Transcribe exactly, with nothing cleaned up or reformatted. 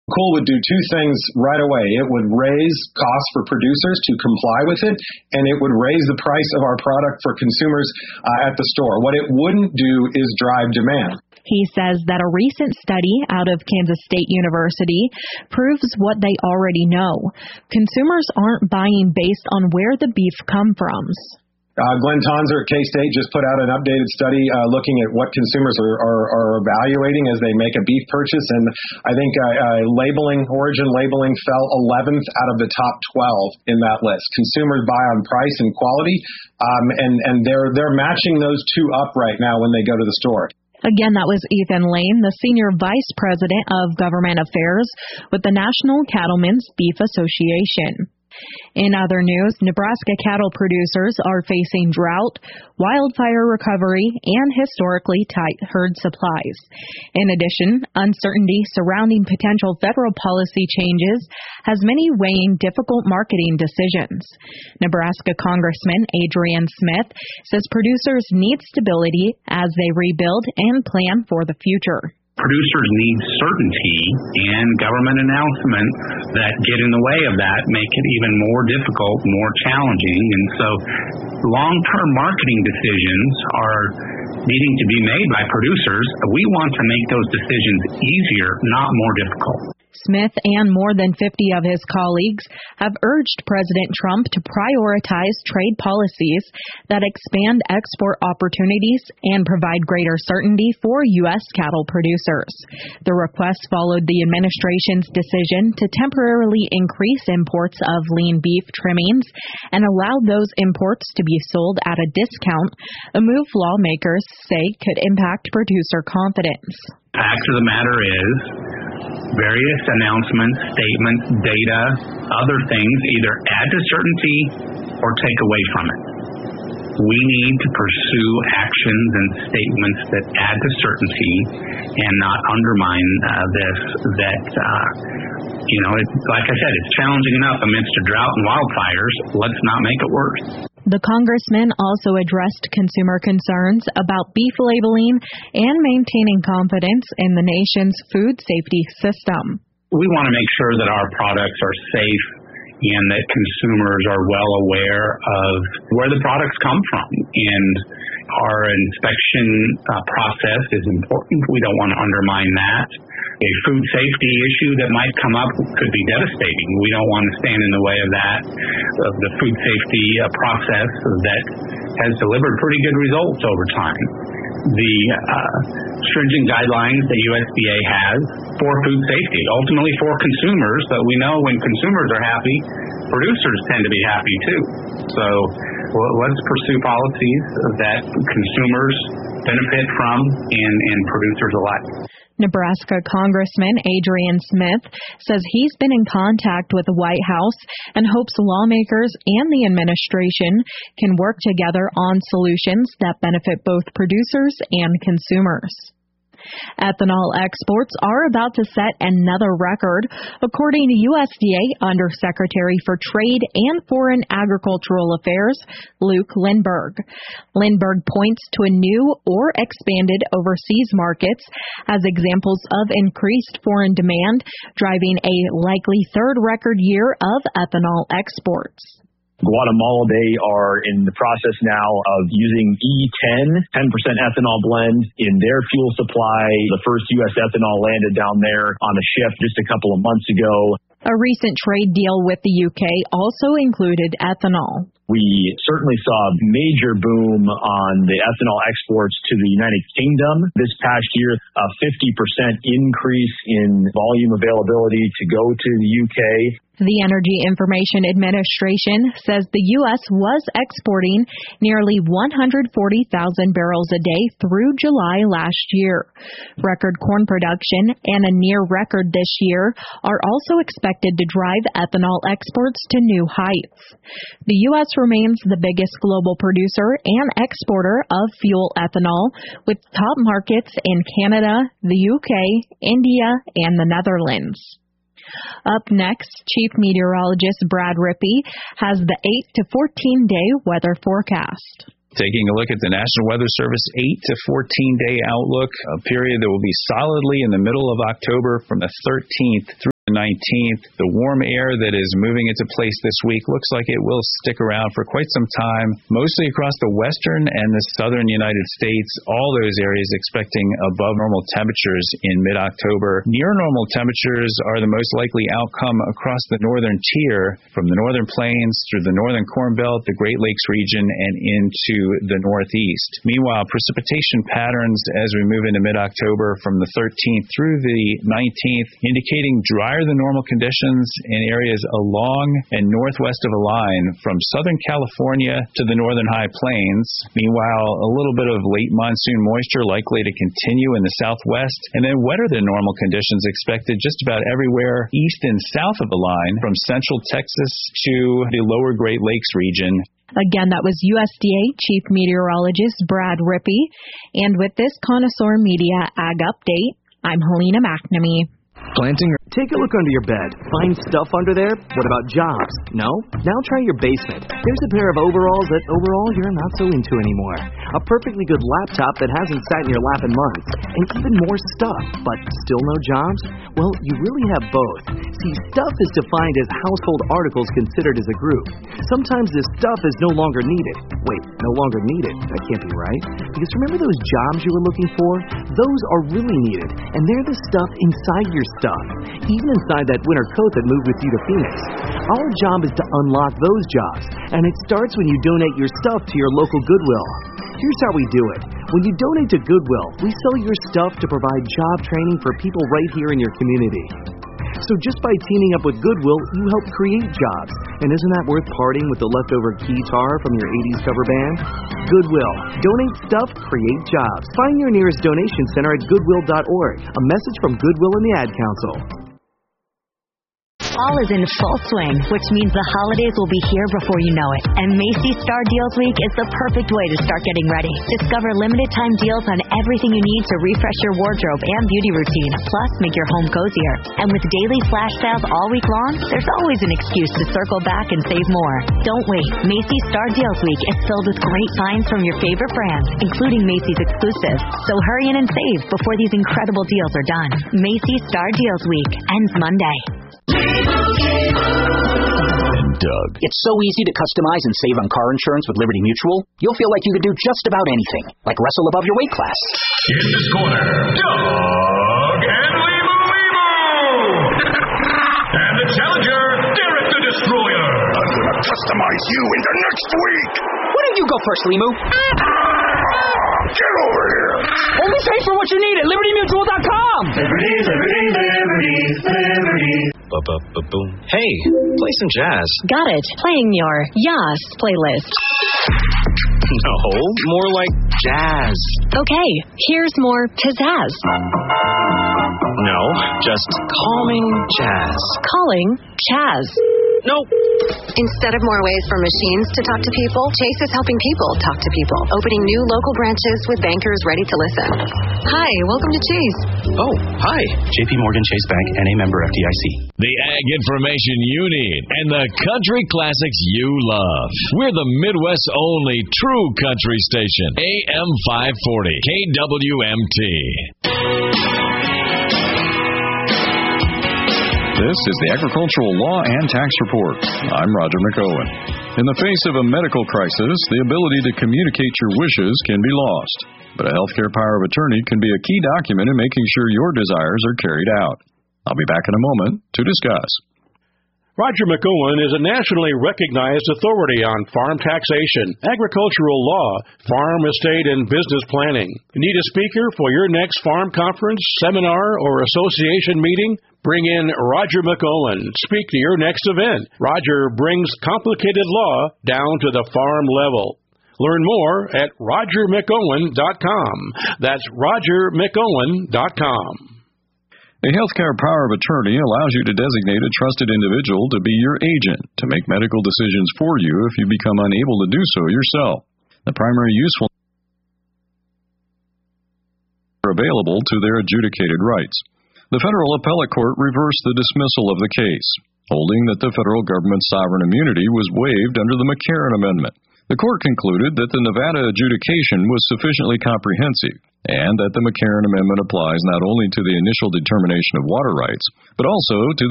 Coal would do two things right away. It would raise costs for producers to comply with it, and it would raise the price of our product for consumers uh, at the store. What it wouldn't do is drive demand. He says that a recent study out of Kansas State University proves what they already know. Consumers aren't buying based on where the beef comes from. Uh, Glenn Tonser at K-State just put out an updated study uh, looking at what consumers are, are, are evaluating as they make a beef purchase, and I think uh, uh, labeling, origin labeling fell eleventh out of the top twelve in that list. Consumers buy on price and quality, um, and, and they're, they're matching those two up right now when they go to the store. Again, that was Ethan Lane, the Senior Vice President of Government Affairs with the National Cattlemen's Beef Association. In other news, Nebraska cattle producers are facing drought, wildfire recovery, and historically tight herd supplies. In addition, uncertainty surrounding potential federal policy changes has many weighing difficult marketing decisions. Nebraska Congressman Adrian Smith says producers need stability as they rebuild and plan for the future. Producers need certainty, and government announcements that get in the way of that make it even more difficult, more challenging. And so long-term marketing decisions are needing to be made by producers. We want to make those decisions easier, not more difficult. Smith and more than fifty of his colleagues have urged President Trump to prioritize trade policies that expand export opportunities and provide greater certainty for U S cattle producers. The request followed the administration's decision to temporarily increase imports of lean beef trimmings and allow those imports to be sold at a discount, a move lawmakers say could impact producer confidence. Fact of the matter is, various announcements, statements, data, other things either add to certainty or take away from it. We need to pursue actions and statements that add to certainty and not undermine uh, this that, uh, you know, it, like I said, it's challenging enough amidst a drought and wildfires. Let's not make it worse. The congressman also addressed consumer concerns about beef labeling and maintaining confidence in the nation's food safety system. We want to make sure that our products are safe and that consumers are well aware of where the products come from. And our inspection uh, process is important. We don't want to undermine that. A food safety issue that might come up could be devastating. We don't want to stand in the way of that, of the food safety uh, process that has delivered pretty good results over time. The uh, stringent guidelines that U S D A has for food safety, ultimately for consumers, but we know when consumers are happy, producers tend to be happy too. So well, let's pursue policies that consumers benefit from and, and producers alike. Nebraska Congressman Adrian Smith says he's been in contact with the White House and hopes lawmakers and the administration can work together on solutions that benefit both producers and consumers. Ethanol exports are about to set another record, according to U S D A Undersecretary for Trade and Foreign Agricultural Affairs, Luke Lindberg. Lindberg points to a new or expanded overseas markets as examples of increased foreign demand, driving a likely third record year of ethanol exports. Guatemala, they are in the process now of using E ten, ten percent ethanol blend in their fuel supply. The first U S ethanol landed down there on a ship just a couple of months ago. A recent trade deal with the U K also included ethanol. We certainly saw a major boom on the ethanol exports to the United Kingdom this past year, a fifty percent increase in volume availability to go to the U K. The Energy Information Administration says the U S was exporting nearly one hundred forty thousand barrels a day through July last year. Record corn production and a near record this year are also expected to drive ethanol exports to new heights. The U S remains the biggest global producer and exporter of fuel ethanol, with top markets in Canada, the U K, India, and the Netherlands. Up next, Chief Meteorologist Brad Rippey has the eight to fourteen day weather forecast. Taking a look at the National Weather Service eight to fourteen day outlook, a period that will be solidly in the middle of October from the thirteenth through nineteenth. The warm air that is moving into place this week looks like it will stick around for quite some time, mostly across the western and the southern United States. All those areas expecting above normal temperatures in mid-October. Near normal temperatures are the most likely outcome across the northern tier, from the northern plains through the northern Corn Belt, the Great Lakes region, and into the northeast. Meanwhile, precipitation patterns as we move into mid-October from the thirteenth through the nineteenth, indicating dry than normal conditions in areas along and northwest of a line from southern California to the northern high plains. Meanwhile, a little bit of late monsoon moisture likely to continue in the southwest, and then wetter than normal conditions expected just about everywhere east and south of the line from central Texas to the lower Great Lakes region. Again, that was U S D A Chief Meteorologist Brad Rippey. And with this Connoisseur Media Ag Update, I'm Helena McNamee. Planting or take a look under your bed. Find stuff under there? What about jobs? No? Now try your basement. There's a pair of overalls that overall you're not so into anymore. A perfectly good laptop that hasn't sat in your lap in months. And even more stuff, but still no jobs? Well, you really have both. See, stuff is defined as household articles considered as a group. Sometimes this stuff is no longer needed. Wait, no longer needed? That can't be right. Because remember those jobs you were looking for? Those are really needed. And they're the stuff inside your stuff, even inside that winter coat that moved with you to Phoenix. Our job is to unlock those jobs, and it starts when you donate your stuff to your local Goodwill. Here's how we do it. When you donate to Goodwill, we sell your stuff to provide job training for people right here in your community. So just by teaming up with Goodwill, you help create jobs. And isn't that worth parting with the leftover guitar from your eighties cover band? Goodwill. Donate stuff, create jobs. Find your nearest donation center at goodwill dot org. A message from Goodwill and the Ad Council. Fall is in full swing, which means the holidays will be here before you know it. And Macy's Star Deals Week is the perfect way to start getting ready. Discover limited time deals on everything you need to refresh your wardrobe and beauty routine, plus make your home cozier. And with daily flash sales all week long, there's always an excuse to circle back and save more. Don't wait. Macy's Star Deals Week is filled with great finds from your favorite brands, including Macy's exclusives. So hurry in and save before these incredible deals are done. Macy's Star Deals Week ends Monday. And Doug. It's so easy to customize and save on car insurance with Liberty Mutual. You'll feel like you could do just about anything, like wrestle above your weight class. In this corner, Doug and Lemu Lemu. And the challenger, Derek the Destroyer. I'm going to customize you into next week. Why don't you go first, Lemu? Get over here. Only pay for what you need at liberty mutual dot com. Liberty, liberty, liberty, liberty. Ba-ba-ba-boom. Hey, play some jazz. Got it. Playing your Yas playlist. No, more like jazz. Okay, here's more pizzazz. No, just calming jazz. Calling Chaz. Nope. Instead of more ways for machines to talk to people, Chase is helping people talk to people, opening new local branches with bankers ready to listen. Hi, welcome to Chase. Oh, hi. J P Morgan Chase Bank, N A member F D I C. The ag information you need and the country classics you love. We're the Midwest's only true country station. A M five forty, K W M T. This is the Agricultural Law and Tax Report. I'm Roger McOwen. In the face of a medical crisis, the ability to communicate your wishes can be lost. But a healthcare power of attorney can be a key document in making sure your desires are carried out. I'll be back in a moment to discuss. Roger McOwen is a nationally recognized authority on farm taxation, agricultural law, farm, estate, and business planning. Need a speaker for your next farm conference, seminar, or association meeting? Bring in Roger McOwen. Speak to your next event. Roger brings complicated law down to the farm level. Learn more at roger mcowen dot com. That's roger mcowen dot com. A healthcare power of attorney allows you to designate a trusted individual to be your agent to make medical decisions for you if you become unable to do so yourself. The primary usefulness are available to their adjudicated rights. The Federal Appellate Court reversed the dismissal of the case, holding that the federal government's sovereign immunity was waived under the McCarran Amendment. The court concluded that the Nevada adjudication was sufficiently comprehensive and that the McCarran Amendment applies not only to the initial determination of water rights, but also to